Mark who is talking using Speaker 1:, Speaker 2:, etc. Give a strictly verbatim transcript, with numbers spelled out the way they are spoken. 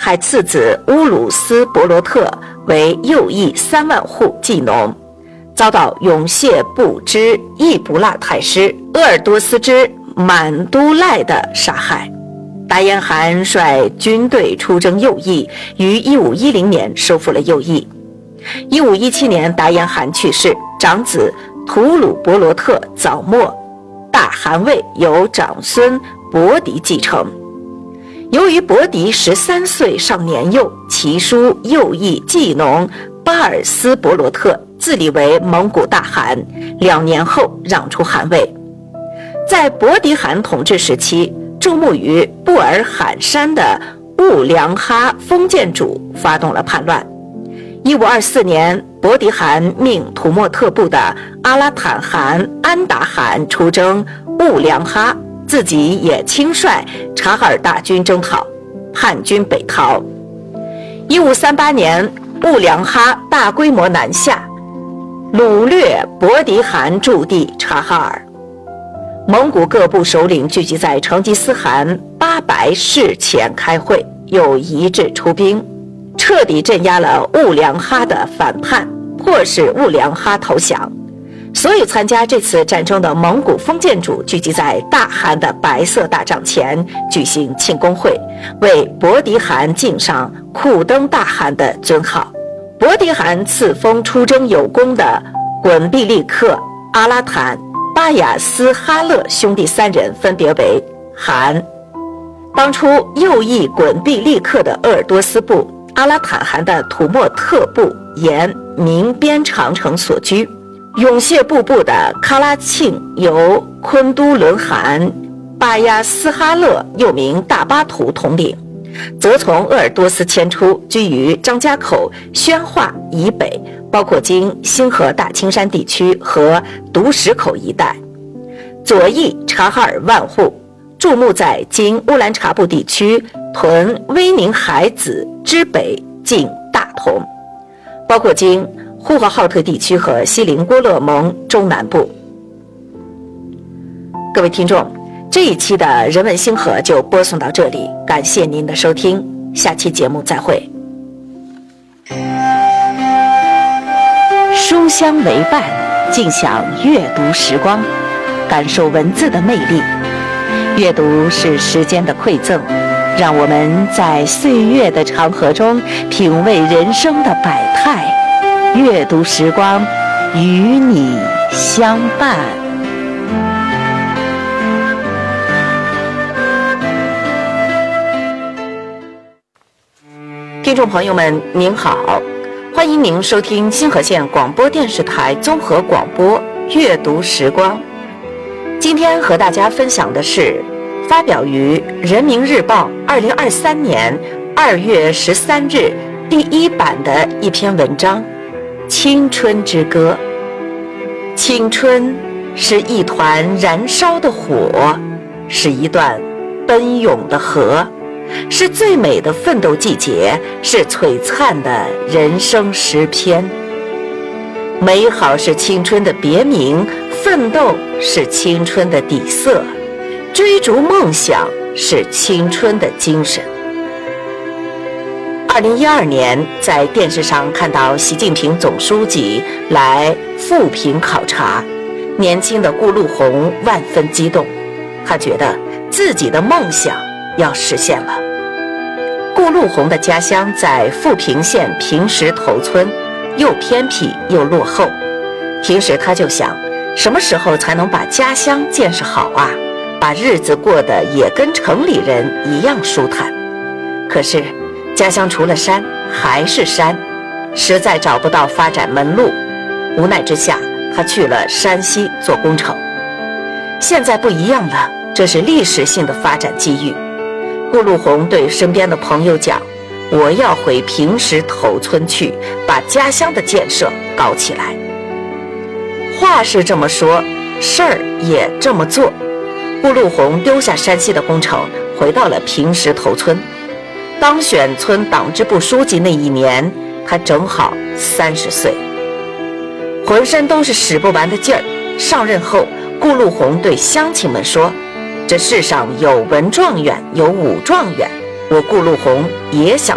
Speaker 1: 还赐子乌鲁斯伯罗特为右翼三万户祭农，遭到永谢部之易卜拉太师鄂尔多斯之满都赖的杀害。达延汗率军队出征右翼，于一五一零年收复了右翼。一五一七年，达延汗去世，长子吐鲁伯罗特早没，大汗位由长孙伯迪继承。由于伯迪十三岁尚年幼，其叔右翼祭农巴尔斯伯罗特自立为蒙古大汗，两年后让出汗位。在伯迪汗统治时期，驻牧于布尔罕山的兀良哈封建主发动了叛乱。一五二四年，伯迪汗命土默特部的阿拉坦汗安达汗出征兀良哈，自己也亲率察哈尔大军征讨，叛军北逃。一五三八年，兀良哈大规模南下，掳掠伯迪汗驻地察哈尔。蒙古各部首领聚集在成吉思汗八白室前开会，又一致出兵，彻底镇压了兀良哈的反叛，迫使兀良哈投降。所有参加这次战争的蒙古封建主聚集在大汗的白色大帐前举行庆功会，为伯迪汗敬上库登大汗的尊号。伯迪汗赐封出征有功的滚毕利克、阿拉坦、巴雅斯哈勒兄弟三人分别为汗。当初右翼滚毕利克的鄂尔多斯部、阿拉坦汗的土默特部沿明边长城所居，永谢部部的喀拉庆由昆都伦汗巴亚斯哈勒又名大巴图统领，则从鄂尔多斯迁出，居于张家口、宣化以北，包括今星河大青山地区和独石口一带。左翼察哈尔万户驻牧在今乌兰察布地区屯威宁海子之北近大同，包括今呼和浩特地区和锡林郭勒盟中南部。各位听众，这一期的人文星河就播送到这里，感谢您的收听，下期节目再会。书香为伴，尽享阅读时光，感受文字的魅力。阅读是时间的馈赠，让我们在岁月的长河中品味人生的百态。阅读时光，与你相伴。听众朋友们您好，欢迎您收听新河县广播电视台综合广播阅读时光。今天和大家分享的是发表于人民日报二零二三年二月十三日第一版的一篇文章《青春之歌》。青春是一团燃烧的火，是一段奔涌的河，是最美的奋斗季节，是璀璨的人生诗篇。美好是青春的别名，奋斗是青春的底色，追逐梦想是青春的精神。二零一二年，在电视上看到习近平总书记来富平考察，年轻的顾陆红万分激动，他觉得自己的梦想要实现了。顾陆红的家乡在富平县平石头村，又偏僻又落后，平时他就想，什么时候才能把家乡建设好啊，把日子过得也跟城里人一样舒坦。可是家乡除了山还是山，实在找不到发展门路，无奈之下他去了山西做工程。现在不一样了，这是历史性的发展机遇。顾陆红对身边的朋友讲，我要回平石头村去，把家乡的建设搞起来。话是这么说，事儿也这么做。顾陆红丢下山西的工程，回到了平石头村。当选村党支部书记那一年，他正好三十岁，浑身都是使不完的劲儿。上任后，顾陆红对乡亲们说，这世上有文状元，有武状元，我顾陆红也想